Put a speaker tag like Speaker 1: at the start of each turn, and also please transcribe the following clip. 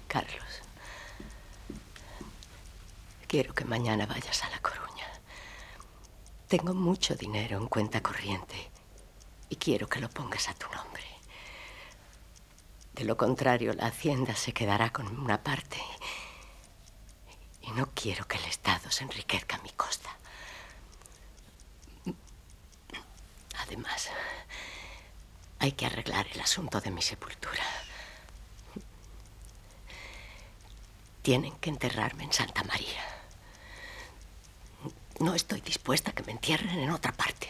Speaker 1: Carlos, quiero que mañana vayas a La Coruña. Tengo mucho dinero en cuenta corriente y quiero que lo pongas a tu nombre. De lo contrario, la hacienda se quedará con una parte y no quiero que el Estado se enriquezca a mi costa. Además, hay que arreglar el asunto de mi sepultura. Tienen que enterrarme en Santa María. No estoy dispuesta a que me entierren en otra parte.